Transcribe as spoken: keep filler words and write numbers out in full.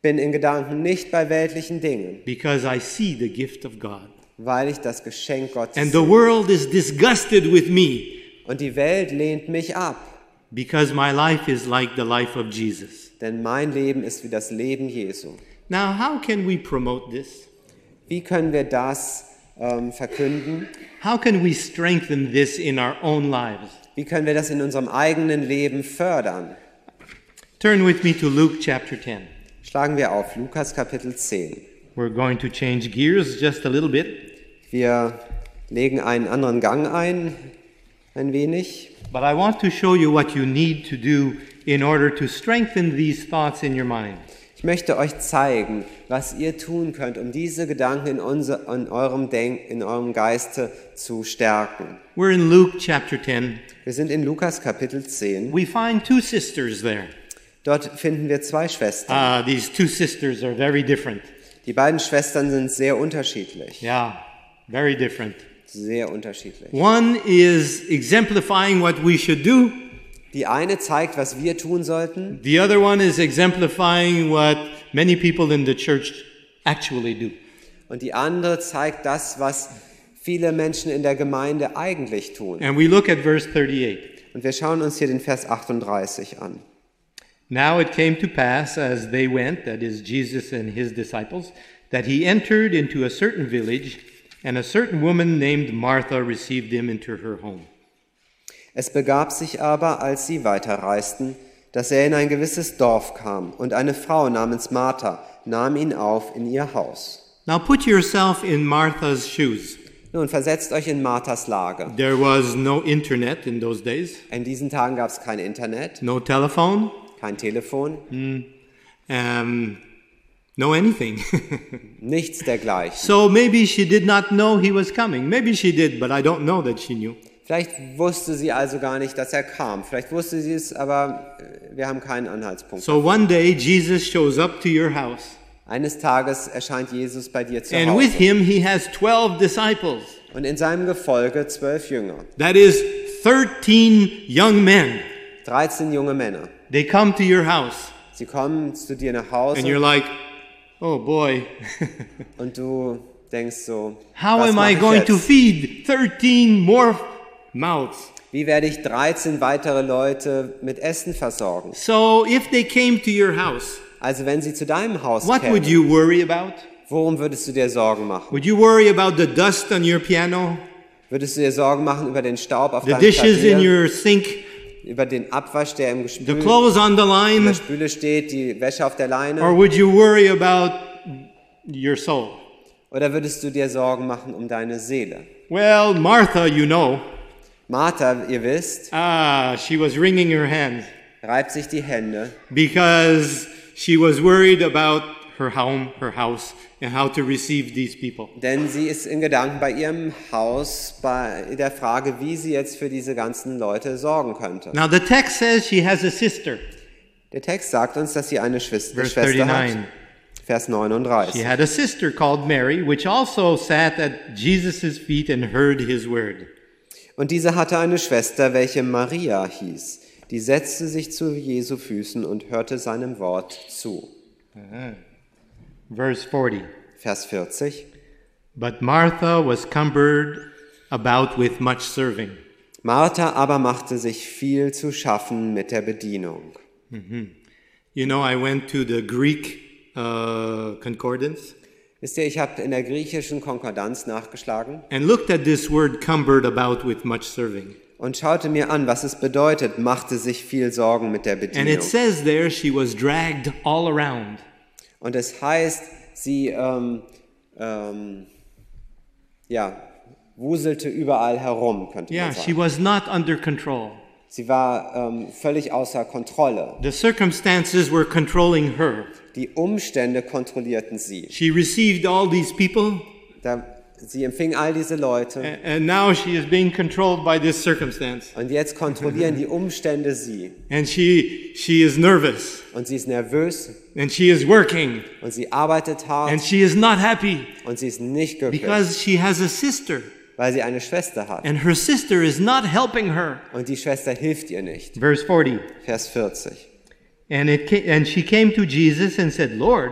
bin in Gedanken nicht bei weltlichen Dingen, because I see the gift of God. weil ich das Geschenk Gottes And the sehe. world is disgusted with me Und die Welt lehnt mich ab, because my life is like the life of Jesus. denn mein Leben ist wie das Leben Jesu. Now, how can we promote this? Wie können wir das ähm, verkünden? How can we strengthen this in our own lives? Wie können wir das in unserem eigenen Leben fördern? Turn with me to Luke chapter ten. Schlagen wir auf Lukas Kapitel zehn. We're going to change gears just a little bit. Wir legen einen anderen Gang ein, ein wenig. But I want to show you what you need to do in order to strengthen these thoughts in your mind. Ich möchte euch zeigen, was ihr tun könnt, um diese Gedanken in, unser, in, eurem, Denk, in eurem Geiste zu stärken. We're in Luke chapter ten. Wir sind in Lukas Kapitel zehn. We find two sisters there. Dort finden wir zwei Schwestern. Uh, these two sisters are very different. Die beiden Schwestern sind sehr unterschiedlich. Yeah, very different. Sehr unterschiedlich. One is exemplifying what we should do. Die eine zeigt, was wir tun sollten. The other one is exemplifying what many people in the church actually do. Und die andere zeigt das, was viele Menschen in der Gemeinde eigentlich tun. And we look at verse thirty-eight. Und wir schauen uns hier den Vers achtunddreißig an. Now it came to pass as they went, that is Jesus and his disciples, that he entered into a certain village, and a certain woman named Martha received him into her home. Es begab sich aber, als sie weiterreisten, dass er in ein gewisses Dorf kam, und eine Frau namens Martha nahm ihn auf in ihr Haus. Now put yourself in Martha's shoes. Nun, versetzt euch in Marthas Lage. There was no internet in those days, In diesen Tagen gab es kein Internet, no telephone, kein Telefon, um, no anything. nichts dergleichen. So maybe she did not know he was coming. Maybe she did, but I don't know that she knew. Vielleicht wusste sie also gar nicht, dass er kam. Vielleicht wusste sie es, aber äh, wir haben keinen Anhaltspunkt. So one day Jesus shows up to your house, Eines Tages erscheint Jesus bei dir zu and with Hause. him he has twelve disciples. Und in seinem Gefolge zwölf Jünger, That is thirteen young men. dreizehn junge Männer. They come to your house, Sie kommen zu dir nach and you're Hause like, oh boy, und du denkst so, how was am mach I ich going to jetzt? feed thirteen more mouths? Wie werde ich dreizehn weitere Leute mit Essen versorgen? So if they came to your house, Also wenn sie zu deinem Haus what would kämen, you worry about? worum würdest du dir Sorgen machen? Would you worry about the dust on your piano, Würdest du dir Sorgen machen über den Staub auf the deinem dishes in Klavier, your sink, über den Abwasch, der im the Gespül, clothes on the in line? der Spüle steht, die Wäsche auf der Or Leine? would you worry about your soul? Oder würdest du dir Sorgen machen um deine Seele? Well, Martha, you know, Martha, ihr wisst, ah, she was wringing her hands reibt sich die Hände, because she was worried about her home, her house, and how to receive these people. denn sie ist in Gedanken bei ihrem Haus bei der Frage, wie sie jetzt für diese ganzen Leute sorgen könnte. Now the text says she has a sister, Der Text sagt uns, dass sie eine Schwester, verse Schwester thirty-nine. hat. Vers She neununddreißig. had a sister called Mary, which also sat at Jesus' feet and heard his word. Und diese hatte eine Schwester, welche Maria hieß. Die setzte sich zu Jesu Füßen und hörte seinem Wort zu. Verse forty. Vers vierzig. But Martha was cumbered about with much serving. Martha aber machte sich viel zu schaffen mit der Bedienung. You know, I went to the Greek uh, concordance Wisst ihr, ich habe in der griechischen Konkordanz nachgeschlagen and looked at this word cumbered about with much serving. und schaute mir an, was es bedeutet, machte sich viel Sorgen mit der And it Bedienung. says there she was dragged all around. Und es heißt, sie ähm, ähm, ja, wuselte überall herum, könnte Yeah, man she sagen. was not under control. Sie war ähm, völlig außer Kontrolle. The circumstances were controlling her. Die Umstände kontrollierten sie. She received all these people, Da, sie empfing all diese Leute a- and now she is being controlled by this circumstance. und jetzt kontrollieren die Umstände sie. And she she is nervous, Und sie ist nervös and she is working, und sie arbeitet and hart she is not happy und sie ist nicht glücklich, because she has a sister, weil sie eine Schwester hat. and her sister is not helping her. Und die Schwester hilft ihr nicht. Verse forty. Vers vierzig. And it ca- and she came to Jesus and said, "Lord,